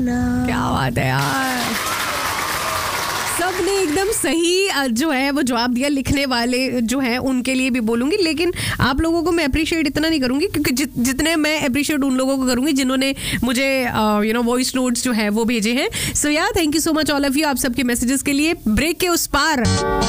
जाना। क्या बात है यार, सबने एकदम सही जो है वो जवाब दिया। लिखने वाले जो हैं उनके लिए भी बोलूंगी, लेकिन आप लोगों को मैं अप्रिशिएट इतना नहीं करूंगी, क्योंकि जितने मैं अप्रिशिएट उन लोगों को करूंगी जिन्होंने मुझे वॉइस नोट्स जो है वो भेजे हैं। सो या thank you so much all of you, आप सबके मैसेजेस के लिए। ब्रेक के उस पार